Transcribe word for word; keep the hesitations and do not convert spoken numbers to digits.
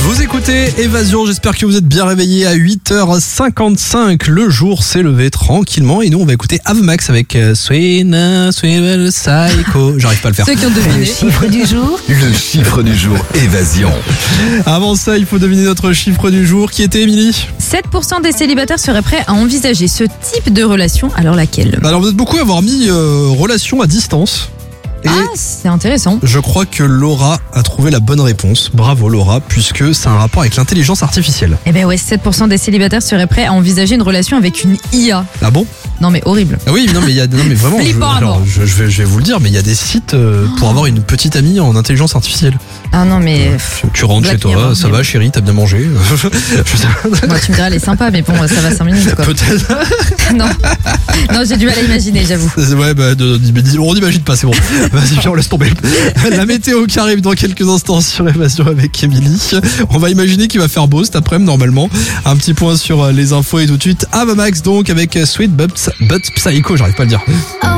Vous écoutez Évasion, j'espère que vous êtes bien réveillés à huit heures cinquante-cinq. Le jour s'est levé tranquillement et nous on va écouter Avmax avec euh, Swing, Swing, Psycho. J'arrive pas à le faire. Ceux qui ont Le deviné. chiffre du jour. Le chiffre du jour, Évasion. Avant ça, il faut deviner notre chiffre du jour qui était Émilie. sept pour cent des célibataires seraient prêts à envisager ce type de relation, alors laquelle? Alors vous êtes beaucoup à avoir mis euh, relation à distance. Et Ah, c'est intéressant. je crois que Laura a trouvé la bonne réponse. Bravo Laura, puisque c'est un rapport avec l'intelligence artificielle. Eh ben ouais, sept pour cent des célibataires seraient prêts à envisager une relation avec une I A. Ah bon? Non mais horrible. Ah oui, non mais il y a, non mais vraiment. Je, Flippant à alors, mort. je, je vais, je vais vous le dire, mais il y a des sites euh, pour avoir une petite amie en intelligence artificielle. Ah non mais... Tu, tu rentres Black chez toi, Mirror, ça mais va bon. chérie, t'as bien mangé. Je sais- Moi tu me diras elle est sympa mais bon ça va cinq minutes quoi. Peut-être. Non, non j'ai du mal à imaginer j'avoue. Ouais, bah, de, de- on n'imagine pas, c'est bon. Vas-y, viens, on laisse tomber. La météo qui arrive dans quelques instants sur Évasion avec Émilie. On va imaginer qu'il va faire beau cet après-midi normalement. Un petit point sur les infos et tout de suite Avmax donc avec Sweet But, But Psycho, j'arrive pas à le dire.